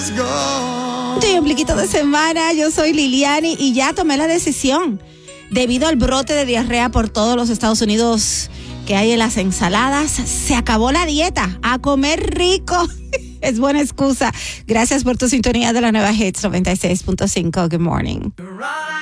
Estoy ombliguito de semana, yo soy Liliani y ya tomé la decisión. Debido al brote de diarrea por todos los Estados Unidos que hay en las ensaladas, se acabó la dieta. A comer rico. Es buena excusa. Gracias por tu sintonía de la nueva Hits 96.5. Good morning.